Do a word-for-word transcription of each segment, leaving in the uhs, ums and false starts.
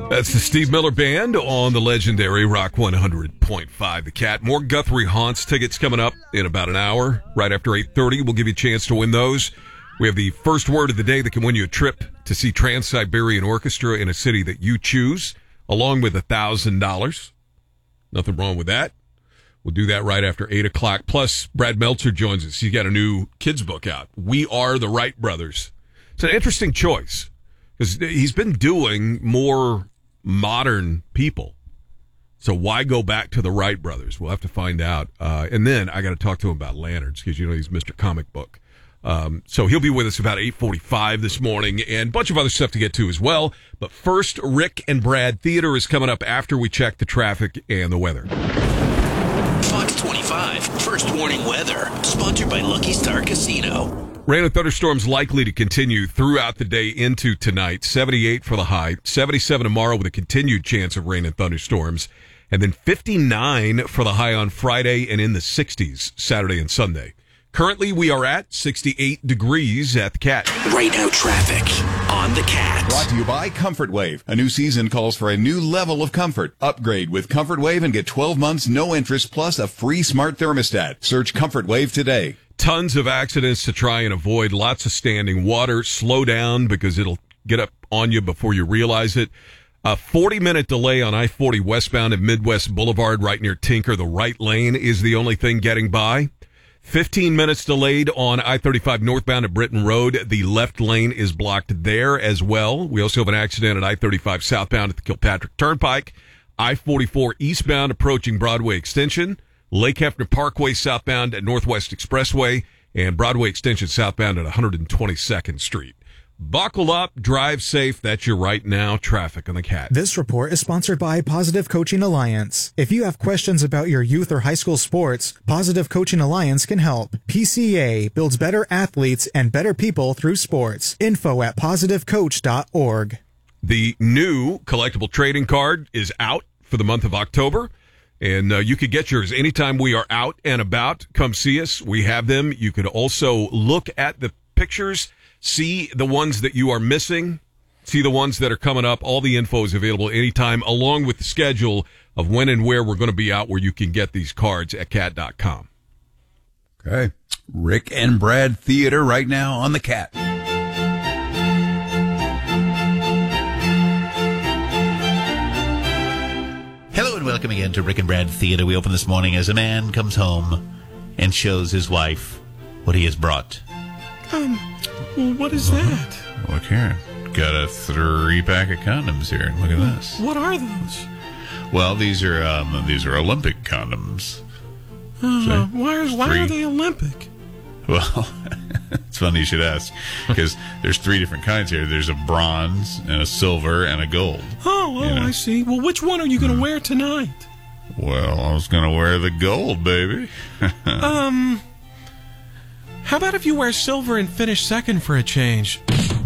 That's the Steve Miller Band on the legendary Rock one hundred point five The Cat. More Guthrie Haunts tickets coming up in about an hour. Right after eight thirty, we'll give you a chance to win those. We have the first word of the day that can win you a trip to see Trans-Siberian Orchestra in a city that you choose, along with one thousand dollars. Nothing wrong with that. We'll do that right after eight o'clock. Plus, Brad Meltzer joins us. He's got a new kids book out, We Are the Wright Brothers. It's an interesting choice because he's been doing more modern people. So why go back to the Wright Brothers? We'll have to find out. Uh, and then I got to talk to him about lanterns because, you know, he's Mister Comic Book. Um, so he'll be with us about eight forty-five this morning and a bunch of other stuff to get to as well. But first, Rick and Brad Theater is coming up after we check the traffic and the weather. Fox twenty-five, First Warning Weather, sponsored by Lucky Star Casino. Rain and thunderstorms likely to continue throughout the day into tonight. seventy-eight for the high, seventy-seven tomorrow with a continued chance of rain and thunderstorms, and then fifty-nine for the high on Friday and in the sixties Saturday and Sunday. Currently, we are at sixty-eight degrees at the Cat. Right now, traffic on the Cat. Brought to you by Comfort Wave. A new season calls for a new level of comfort. Upgrade with Comfort Wave and get twelve months, no interest, plus a free smart thermostat. Search Comfort Wave today. Tons of accidents to try and avoid. Lots of standing water. Slow down because it'll get up on you before you realize it. A forty-minute delay on I forty westbound at Midwest Boulevard right near Tinker. The right lane is the only thing getting by. fifteen minutes delayed on I thirty-five northbound at Britton Road. The left lane is blocked there as well. We also have an accident at I thirty-five southbound at the Kilpatrick Turnpike. I forty-four eastbound approaching Broadway Extension. Lake Hefner Parkway southbound at Northwest Expressway. And Broadway Extension southbound at one hundred twenty-second Street. Buckle up, drive safe. That's your right now traffic on the Cat. This report is sponsored by Positive Coaching Alliance. If you have questions about your youth or high school sports, Positive Coaching Alliance can help. P C A builds better athletes and better people through sports. Info at positive coach dot org. The new collectible trading card is out for the month of October. And uh, you could get yours anytime we are out and about. Come see us. We have them. You could also look at the pictures, see the ones that you are missing, see the ones that are coming up. All the info is available anytime, along with the schedule of when and where we're going to be out, where you can get these cards at cat dot com. Okay. Rick and Brad Theater right now on the Cat. Hello and welcome again to Rick and Brad Theater. We open this morning as a man comes home and shows his wife what he has brought. Um, what is that? Look here. Got a three-pack of condoms here. Look at this. What are those? Well, these are um, these are Olympic condoms. Uh, why are, why Three. are they Olympic? Well, it's funny you should ask, because there's three different kinds here. There's a bronze, and a silver, and a gold. Oh, oh You know? I see. Well, which one are you going to wear tonight? Well, I was going to wear the gold, baby. um, how about if you wear silver and finish second for a change?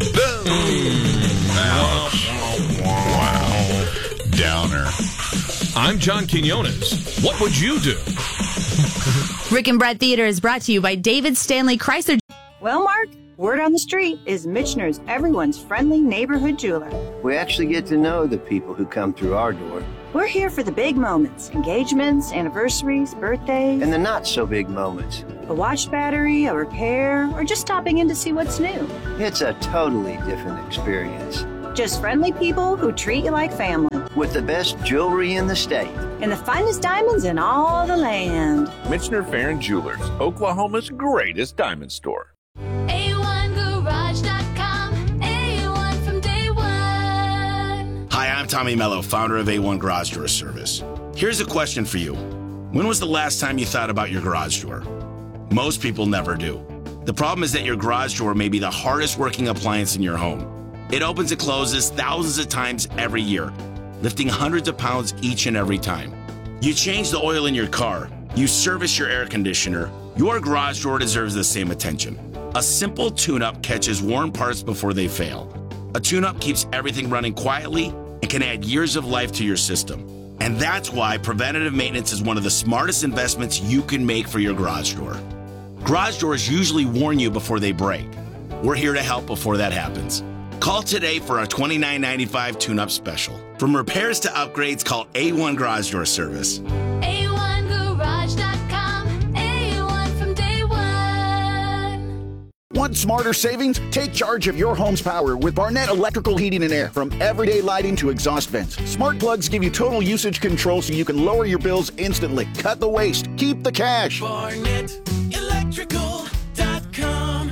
Wow. Downer. I'm John Quinones. What would you do? Rick and Brad Theater is brought to you by David Stanley Chrysler. Well, Mark, word on the street is Michener's everyone's friendly neighborhood jeweler. We actually get to know the people who come through our door. We're here for the big moments, engagements, anniversaries, birthdays. And the not-so-big moments. A watch battery, a repair, or just stopping in to see what's new. It's a totally different experience. Just friendly people who treat you like family. With the best jewelry in the state. And the finest diamonds in all the land. Michener Farron Jewelers, Oklahoma's greatest diamond store. A one garage dot com, A one from day one. Hi, I'm Tommy Mello, founder of A one Garage Door Service. Here's a question for you. When was the last time you thought about your garage door? Most people never do. The problem is that your garage door may be the hardest working appliance in your home. It opens and closes thousands of times every year, lifting hundreds of pounds each and every time. You change the oil in your car, you service your air conditioner, your garage door deserves the same attention. A simple tune-up catches worn parts before they fail. A tune-up keeps everything running quietly and can add years of life to your system. And that's why preventative maintenance is one of the smartest investments you can make for your garage door. Garage doors usually warn you before they break. We're here to help before that happens. Call today for our twenty-nine ninety-five tune-up special. From repairs to upgrades, call A one Garage Door Service. A one garage dot com. A one from day one. Want smarter savings? Take charge of your home's power with Barnett Electrical Heating and Air. From everyday lighting to exhaust vents, smart plugs give you total usage control so you can lower your bills instantly. Cut the waste. Keep the cash. Barnett Electrical dot com.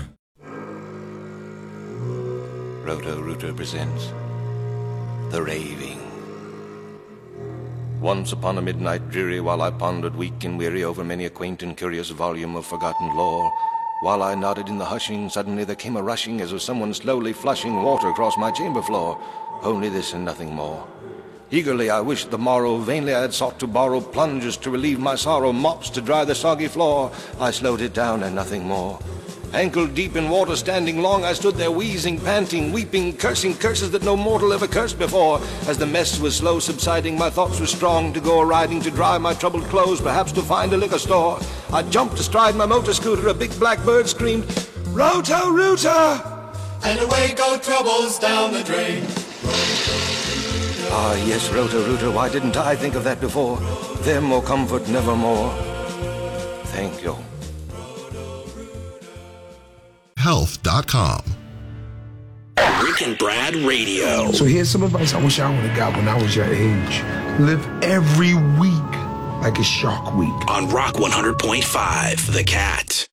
Roto-Rooter presents The Raving. Once upon a midnight dreary, while I pondered weak and weary over many a quaint and curious volume of forgotten lore, while I nodded in the hushing, suddenly there came a rushing as of someone slowly flushing water across my chamber floor. Only this and nothing more. Eagerly I wished the morrow, vainly I had sought to borrow plungers to relieve my sorrow, mops to dry the soggy floor. I slowed it down and nothing more. Ankle deep in water, standing long, I stood there wheezing, panting, weeping, cursing curses that no mortal ever cursed before. As the mess was slow subsiding, my thoughts were strong to go a-riding, to dry my troubled clothes, perhaps to find a liquor store. I jumped astride my motor scooter, a big black bird screamed, Roto-Rooter! And away go troubles down the drain. Ah, yes, Roto-Rooter, why didn't I think of that before? Them more comfort, nevermore. Thank you. health dot com. Rick and Brad Radio. So here's some advice I wish I would have got when I was your age. Live every week like a shark week. On Rock one hundred point five, The Cat.